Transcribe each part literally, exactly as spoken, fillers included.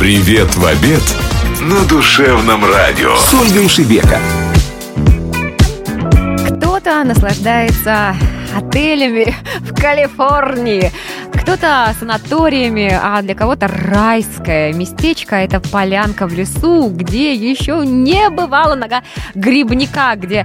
Привет в обед на душевном радио с Ольгой Шебека. Кто-то наслаждается отелями в Калифорнии, кто-то санаториями, а для кого-то райское местечко – это полянка в лесу, где еще не бывала нога грибника, где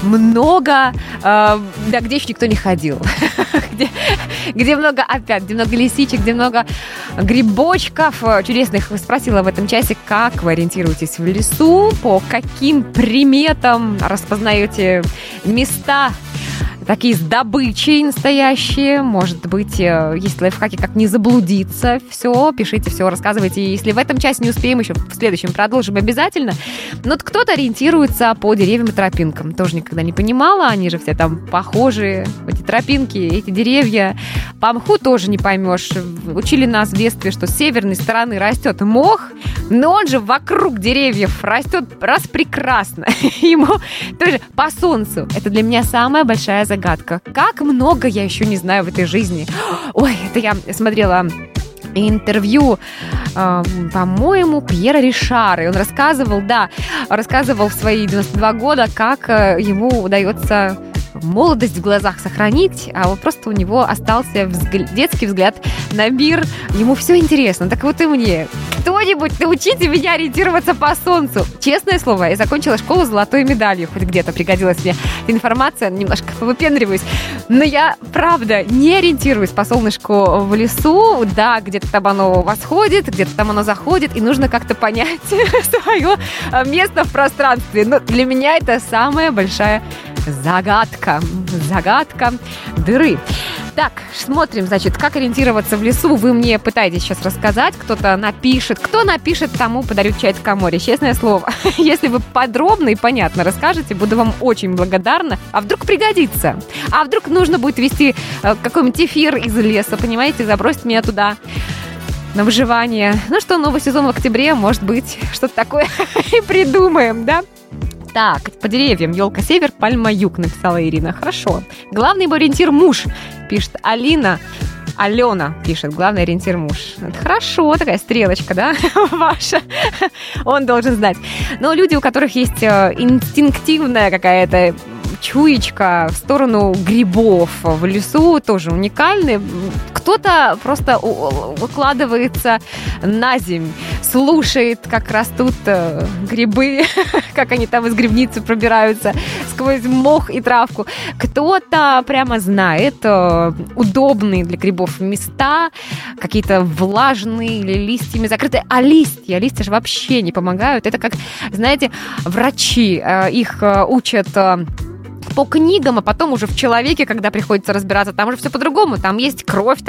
много, э, да, где еще никто не ходил, где, где много опять, где много лисичек, где много грибочков чудесных. Спросила в этом часе, как вы ориентируетесь в лесу, по каким приметам распознаете места, такие с добычей настоящие. Может быть, есть лайфхаки, как не заблудиться. Все, пишите, все, рассказывайте. Если в этом часе не успеем, еще в следующем продолжим обязательно. Но кто-то ориентируется по деревьям и тропинкам. Тоже никогда не понимала. Они же все там похожие. Эти тропинки, эти деревья. По мху тоже не поймешь. Учили нас в детстве, что с северной стороны растет мох, но он же вокруг деревьев растет раз прекрасно. Ему тоже по солнцу. Это для меня самая большая загадка. Загадка. Как много я еще не знаю в этой жизни. Ой, это я смотрела интервью, э, по-моему, Пьера Ришара. И он рассказывал, да, рассказывал в свои девяносто два года, как э, ему удается молодость в глазах сохранить, а вот просто у него остался взгля- детский взгляд на мир. Ему все интересно. Так вот и мне. Кто-нибудь научите меня ориентироваться по солнцу. Честное слово, я закончила школу с золотой медалью. Хоть где-то пригодилась мне эта информация. Немножко выпендриваюсь. Но я, правда, не ориентируюсь по солнышку в лесу. Да, где-то там оно восходит, где-то там оно заходит. И нужно как-то понять свое место в пространстве. Но для меня это самая большая загадка. Загадка дыры. Так, смотрим, значит, как ориентироваться в лесу. Вы мне пытаетесь сейчас рассказать. Кто-то напишет. Кто напишет, тому подарю чай от Камори. Честное слово. Если вы подробно и понятно расскажете, буду вам очень благодарна. А вдруг пригодится? А вдруг нужно будет вести э, какой-нибудь эфир из леса, понимаете? Забросить меня туда на выживание. Ну что, новый сезон в октябре, может быть, что-то такое и придумаем, да? Так, по деревьям. Елка север, пальма юг, написала Ирина. Хорошо. Главный его ориентир муж, пишет Алина. Алена пишет, главный ориентир муж. Это хорошо, такая стрелочка, да, ваша. Он должен знать. Но люди, у которых есть инстинктивная какая-то чуечка в сторону грибов в лесу, тоже уникальны. Кто-то просто выкладывается на земь, слушает, как растут грибы, как они там из грибницы пробираются сквозь мох и травку. Кто-то прямо знает удобные для грибов места, какие-то влажные или листьями закрытые. А листья, листья же вообще не помогают. Это как, знаете, врачи, их учат по книгам, а потом уже в человеке, когда приходится разбираться, там же все по-другому. Там есть кровь,